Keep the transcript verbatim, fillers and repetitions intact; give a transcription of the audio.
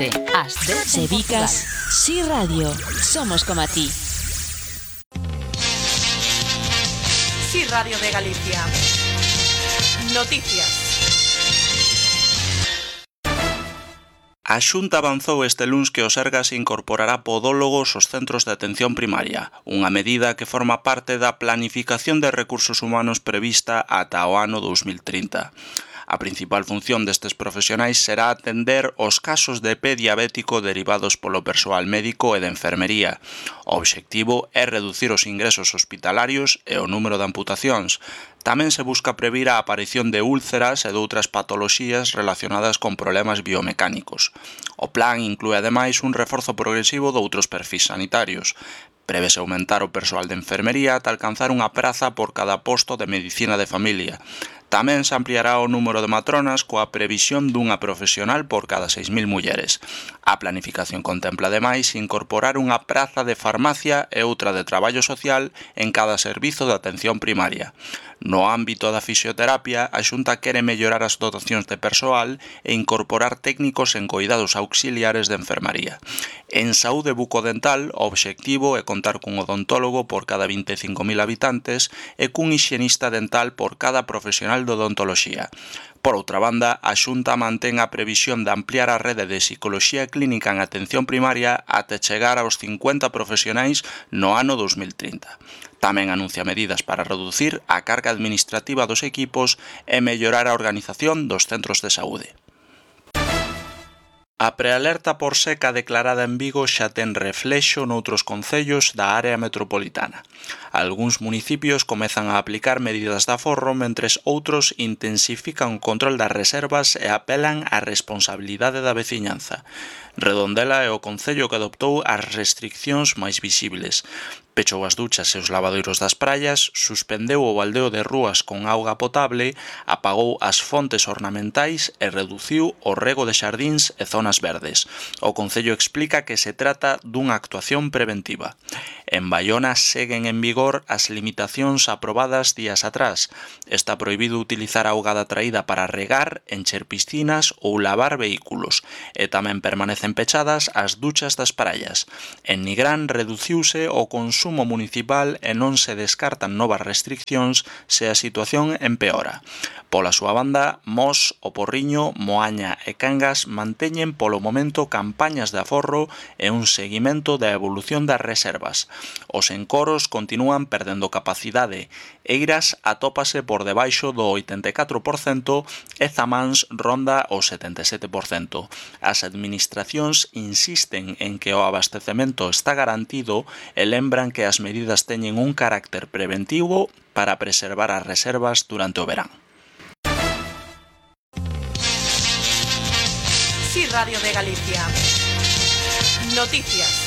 sete ás dez Sevicas, Si Radio, somos como a ti. Si Radio de Galicia. Noticias. A Xunta avanzou este luns que o Sergas incorporará podólogos aos centros de atención primaria, unha medida que forma parte da planificación de recursos humanos prevista ata o ano dous mil trinta. A principal función destes profesionais será atender os casos de pé diabético derivados polo persoal médico e de enfermería. O obxectivo é reducir os ingresos hospitalarios e o número de amputacións. Tamén se busca previr a aparición de úlceras e de outras patoloxías relacionadas con problemas biomecánicos. O plan inclúe ademais un reforzo progresivo de outros perfis sanitarios. Prevese aumentar o persoal de enfermería ata alcanzar unha praza por cada posto de medicina de familia. Tamén se ampliará o número de matronas coa previsión dunha profesional por cada seis mil mulleres. A planificación contempla ademais incorporar unha praza de farmacia e outra de traballo social en cada servizo de atención primaria. No ámbito da fisioterapia, a Xunta quere mellorar as dotacións de persoal e incorporar técnicos en coidados auxiliares de enfermaría. En saúde bucodental, o obxectivo é contar cun odontólogo por cada vinte e cinco mil habitantes e cun hixienista dental por cada profesional de odontoloxía. Por outra banda, a Xunta mantén a previsión de ampliar a rede de psicoloxía clínica en atención primaria até chegar aos cincuenta profesionais no ano dous mil trinta. Tamén anuncia medidas para reducir a carga administrativa dos equipos e mellorar a organización dos centros de saúde. A prealerta por seca declarada en Vigo xa ten reflexo noutros concellos da área metropolitana. Algúns municipios comezan a aplicar medidas de aforro, mentres outros intensifican o control das reservas e apelan á responsabilidade da veciñanza. Redondela é o concello que adoptou as restriccións máis visibles. Pechou as duchas e os lavadoiros das praias, suspendeu o baldeo de rúas con auga potable, apagou as fontes ornamentais e reduciu o rego de xardíns e zonas verdes. O concello explica que se trata dunha actuación preventiva. En Baiona seguen en vigor as limitacións aprobadas días atrás. Está prohibido utilizar auga da traída para regar, encher piscinas ou lavar vehículos, e tamén permanecen pechadas as duchas das praias. En Nigrán reduciuse o consumo municipal e non se descartan novas restriccións se a situación empeora. Pola súa banda, Mos, O Porriño, Moaña e Cangas manteñen polo momento campañas de aforro e un seguimento da evolución das reservas. Os encoros continúan perdendo capacidade. Eiras atópase por debaixo do oitenta e catro por cento e Zamáns ronda o setenta e sete por cento. As administracións insisten en que o abastecemento está garantido e lembran que as medidas teñen un carácter preventivo para preservar as reservas durante o verán. Si Radio de Galicia. Noticias.